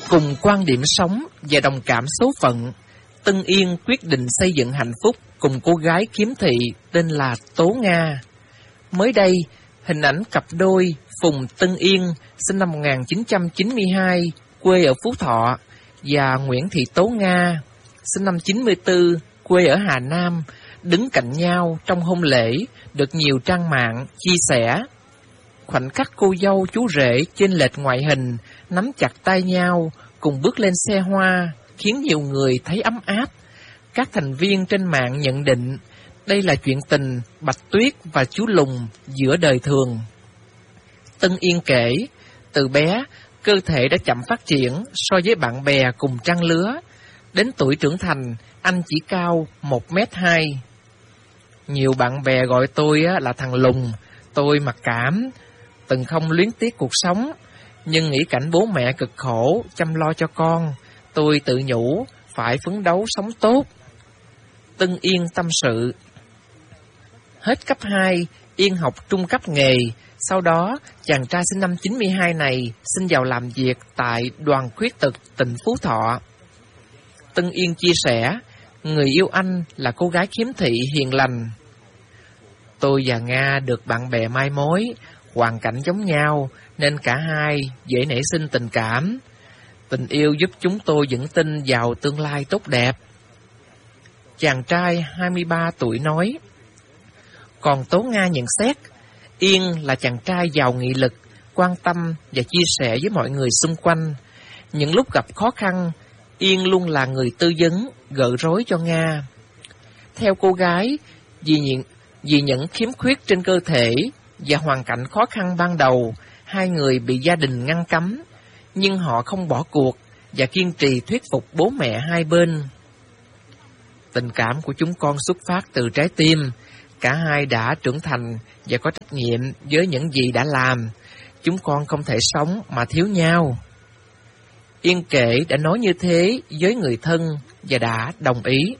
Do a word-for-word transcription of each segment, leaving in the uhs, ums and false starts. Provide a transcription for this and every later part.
Cùng quan điểm sống và đồng cảm số phận, Tân Yên quyết định xây dựng hạnh phúc cùng cô gái khiếm thị tên là Tố Nga. Mới đây, hình ảnh cặp đôi Phùng Tân Yên sinh năm một nghìn chín trăm chín mươi hai, quê ở Phú Thọ, và Nguyễn Thị Tố Nga sinh năm chín mươi tư, quê ở Hà Nam, đứng cạnh nhau trong hôn lễ được nhiều trang mạng chia sẻ. Khoảnh khắc cô dâu chú rể chênh lệch ngoại hình nắm chặt tay nhau cùng bước lên xe hoa khiến nhiều người thấy ấm áp. Các thành viên trên mạng nhận định đây là chuyện tình Bạch Tuyết và chú Lùng giữa đời thường. Tân Yên kể, từ bé, cơ thể đã chậm phát triển so với bạn bè cùng trang lứa. Đến tuổi trưởng thành, anh chỉ cao một mét hai. Nhiều bạn bè gọi tôi là thằng Lùng, tôi mặc cảm, từng không luyến tiếc cuộc sống. Nhưng nghĩ cảnh bố mẹ cực khổ, chăm lo cho con, tôi tự nhủ phải phấn đấu sống tốt. Tân Yên tâm sự. Hết cấp hai, Yên học trung cấp nghề. Sau đó, chàng trai sinh năm chín mươi hai này xin vào làm việc tại Đoàn Khuyết Tật tỉnh Phú Thọ. Tân Yên chia sẻ, người yêu anh là cô gái khiếm thị hiền lành. Tôi và Nga được bạn bè mai mối, hoàn cảnh giống nhau nên cả hai dễ nảy sinh tình cảm. Tình yêu giúp chúng tôi vững tin vào tương lai tốt đẹp. Chàng trai hai mươi ba tuổi nói. Còn Tố Nga nhận xét, Yên là chàng trai giàu nghị lực, quan tâm và chia sẻ với mọi người xung quanh. Những lúc gặp khó khăn, Yên luôn là người tư vấn, gợi rối cho Nga. Theo cô gái, vì những, vì những khiếm khuyết trên cơ thể và hoàn cảnh khó khăn ban đầu, hai người bị gia đình ngăn cấm, nhưng họ không bỏ cuộc và kiên trì thuyết phục bố mẹ hai bên. Tình cảm của chúng con xuất phát từ trái tim. Cả hai đã trưởng thành và có trách nhiệm với những gì đã làm. Chúng con không thể sống mà thiếu nhau. Yên kể đã nói như thế với người thân và đã đồng ý.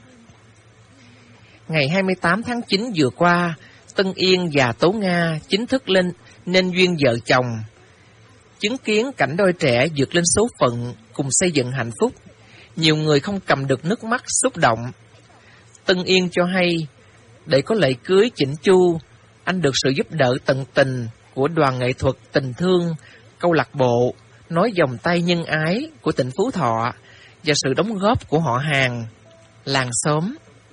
Ngày hai mươi tám tháng chín vừa qua, Tân Yên và Tố Nga chính thức lên nên duyên vợ chồng. Chứng kiến cảnh đôi trẻ vượt lên số phận cùng xây dựng hạnh phúc, nhiều người không cầm được nước mắt xúc động. Tân Yên cho hay, để có lễ cưới chỉnh chu, anh được sự giúp đỡ tận tình của đoàn nghệ thuật tình thương, câu lạc bộ, nói vòng tay nhân ái của tỉnh Phú Thọ và sự đóng góp của họ hàng, làng xóm.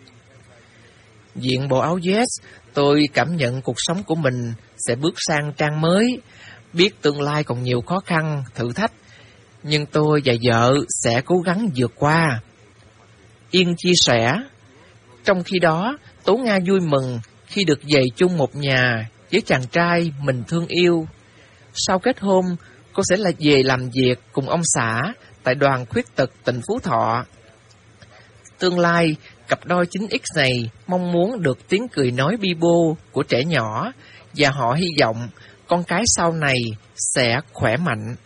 Diện bộ áo vest, tôi cảm nhận cuộc sống của mình sẽ bước sang trang mới, biết tương lai còn nhiều khó khăn, thử thách, nhưng tôi và vợ sẽ cố gắng vượt qua. Yên chia sẻ. Trong khi đó, Tố Nga vui mừng khi được về chung một nhà với chàng trai mình thương yêu. Sau kết hôn, cô sẽ là về làm việc cùng ông xã tại Đoàn Khuyết Tật tỉnh Phú Thọ. Tương lai, cặp đôi chín x này mong muốn được tiếng cười nói bi bô của trẻ nhỏ và họ hy vọng con cái sau này sẽ khỏe mạnh.